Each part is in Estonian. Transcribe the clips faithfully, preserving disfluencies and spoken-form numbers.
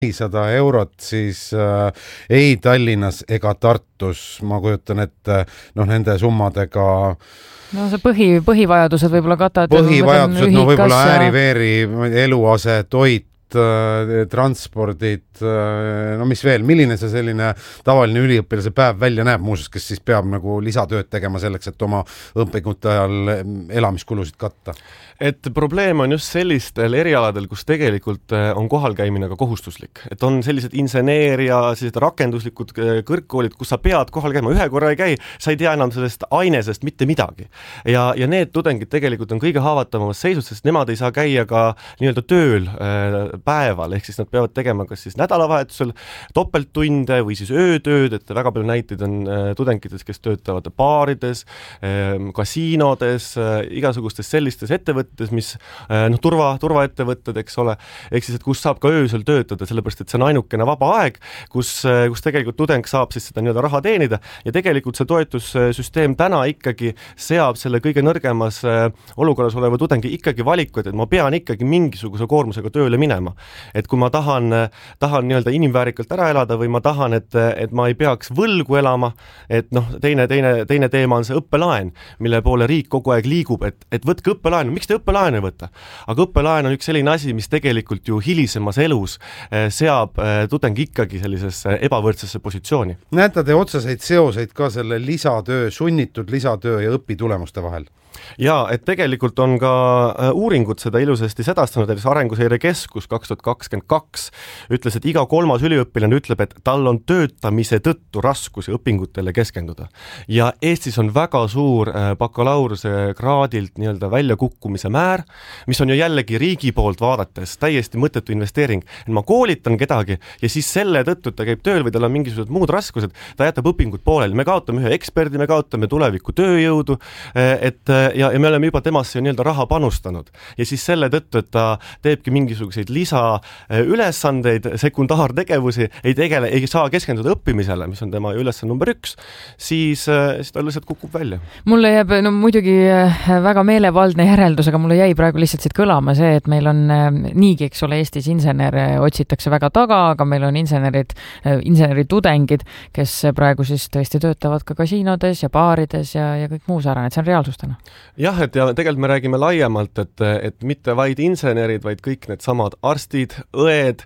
nelisada eurot, siis äh, ei Tallinnas ega Tartus, ma kujutan, et noh, nende summadega no see põhi, põhivajadused võib-olla katavad. Põhivajadused, no võib-olla ääri-veeri, eluase, toit, transpordid, no mis veel, milline see selline tavaline üliõpilase päev välja näeb muuseas, kes siis peab nagu lisatööd tegema selleks, et oma õppingute ajal elamiskulusid katta? Et probleem on just sellistel erialadel, kus tegelikult on kohal käimine ka kohustuslik. Et on sellised inseneer ja sellised rakenduslikud kõrgkoolid, kus sa pead kohal käima, ühe korra ei käi, sa ei tea enam sellest ainesest mitte midagi. Ja, ja need tudengid tegelikult on kõige haavatavamas seisus, sest nemad ei saa käia ka nii-öelda tööl päeval, ehk siis nad peavad tegema kas siis nädalavahetusel topelttunde või siis öötööd, et väga palju näiteid on tudengites, kes töötavad baarides, kasiinodes, igasugustes sellistes ettevõttes, mis noh, turva, turvaettevõtted, eks ole, ehk siis, et kus saab ka öösel töötada, sellepärast, et see on ainukene vaba aeg, kus, kus tegelikult tudeng saab siis seda nii-öelda raha teenida ja tegelikult see toetussüsteem täna ikkagi seab selle kõige nõrgemas olukorras oleva tudengi ikkagi valiku, et ma pean ikkagi mingisuguse koormusega tööle minema. Et kui ma tahan, tahan nii-öelda inimväärikalt ära elada või ma tahan, et, et ma ei peaks võlgu elama, et noh, teine, teine, teine teema on see õppelaen, mille poole riik kogu aeg liigub, et, et võtke õppelaenu, miks te õppelaenu ei võta? Aga õppelaen on üks selline asi, mis tegelikult ju hilisemas elus seab tudengi ikkagi sellisesse ebavõrdsesse positsiooni. Näete te otseseid seoseid ka selle lisatöö, sunnitud lisatöö ja õpitulemuste vahel? Ja, et tegelikult on ka uuringud seda ilusasti sedastanud, et Arenguseire Keskus kaks tuhat kakskümmend kaks ütles, et iga kolmas üliõpilane ütleb, et tal on töötamise tõttu raskusi õpingutele keskenduda. Ja Eestis on väga suur bakalaureuse kraadilt nii-öelda väljakukkumise määr, mis on ju jällegi riigi poolt vaadates täiesti mõttetu investeering. Et ma koolitan kedagi ja siis selle tõttu, et ta käib tööl või tal on mingisugused muud raskused, ta jätab õpingud pooleli. Me kaotame ühe eksperdi, me kaotame tuleviku tööjõudu, et ja, ja me oleme juba temasse nii-öelda raha panustanud. Ja siis selle tõttu, et ta teebki mingisuguseid lisa ülesandeid, sekundaartegevusi, ei tegele, ei saa keskenduda õppimisele, mis on tema ülesanne number üks, siis, siis ta lihtsalt kukub välja. Mulle jääb no, muidugi väga meelevaldne järeldus, aga mulle jäi praegu lihtsalt siit kõlama see, et meil on niigi, eks ole, Eestis insener otsitakse väga taga, aga meil on insenerid, inseneritudengid, kes praegu siis tõesti töötavad ka kasiinodes ja baarides ja, ja kõik muu saarane, et see on reaalsus täna. Jah, et ja tegelikult me räägime laiemalt, et, et mitte vaid insenerid, vaid kõik need samad arstid, õed,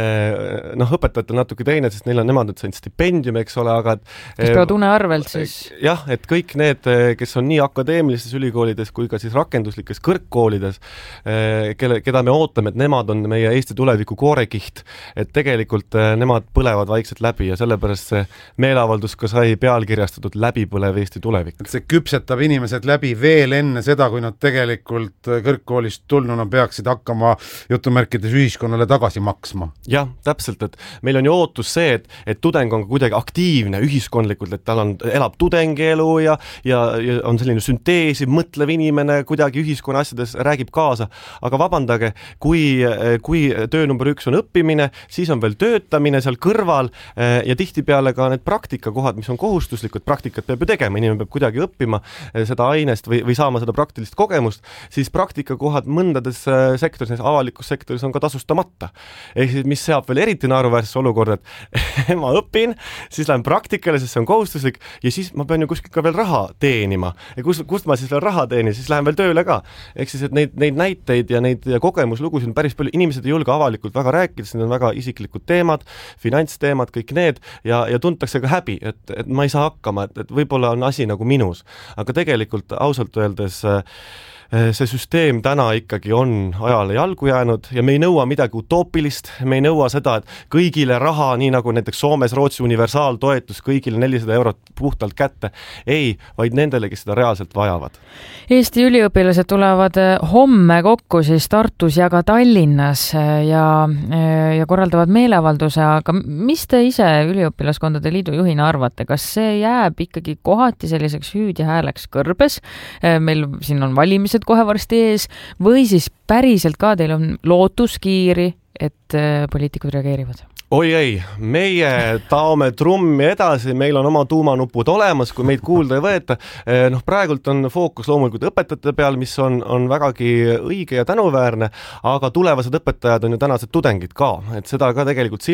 noh, õpetajatel natuke teine, sest neil on nemad nüüd sain stipendium, eks ole, aga kes peavad une arvelt siis? Jah, et kõik need, kes on nii akadeemilistes ülikoolides kui ka siis rakenduslikes kõrgkoolides, kelle, keda me ootame, et nemad on meie Eesti tuleviku koorekiht, et tegelikult nemad põlevad vaikselt läbi ja sellepärast see meeleavaldus ka sai pealkirjastatud läbipõlev Eesti tulevik. Et see küpsetab inimesed läbi veel enne seda, kui nad tegelikult kõrgkoolist tulnuna peaksid hakkama jutumärkides ühiskonnale tagasi maksma. Jah, täpselt, et meil on ju ootus see, et, et tudeng on kuidagi aktiivne ühiskondlikult, et tal on, elab tudengielu ja, ja, ja on selline sünteesiv, mõtlev inimene, kuidagi ühiskonna asjades räägib kaasa, aga vabandage, kui, kui töö number üks on õppimine, siis on veel töötamine seal kõrval ja tihtipeale ka need praktikakohad, mis on kohustuslikud, praktikat peab ju tegema, inimene peab kuidagi õppima seda ainest või, või saama seda praktilist kogemust, siis praktikakohad mõndades sektoris, avalikus sektoris on ka tasustamata. Ehk siis, mis seab veel eriti naeruväärsesse olukorda, et ma õpin, siis lähen praktikale, sest see on kohustuslik ja siis ma pean ju kuskilt ka veel raha teenima. Ja kust, kust ma siis veel raha teenin, siis lähen veel tööle ka. Ehk siis, et neid, neid näiteid ja neid ja kogemuslugusid on päris palju. Inimesed ei julge avalikult väga rääkida, need on väga isiklikud teemad, finantsteemad, kõik need ja, ja tuntakse ka häbi, et, et ma ei saa hakkama, et, et võib-olla on asi nagu minus. Aga tegelikult ausalt öeldes see süsteem täna ikkagi on ajale jalgu jäänud ja me ei nõua midagi utoopilist, me ei nõua seda, et kõigile raha, nii nagu näiteks Soomes Rootsi universaaltoetus, kõigile nelisada eurot puhtalt kätte. Ei, vaid nendele, kes seda reaalselt vajavad. Eesti üliõpilased tulevad homme kokku siis Tartus ja ka Tallinnas ja, ja korraldavad meeleavalduse, aga mis te ise üliõpilaskondade liidu juhina arvate? Kas see jääb ikkagi kohati selliseks hüüd ja hääleks kõrbes? Meil siin on valimised kohe varsti ees või siis päriselt ka teil on lootuskiiri et poliitikud reageerivad? Oi ei, meie taome trummi edasi, meil on oma tuumanupud olemas, kui meid kuulda ei võeta. Noh, praegult on fookus loomulikult õpetajate peal, mis on, on vägagi õige ja tänuväärne, aga tulevased õpetajad on ju tänased tudengid ka, et seda ka tegelikult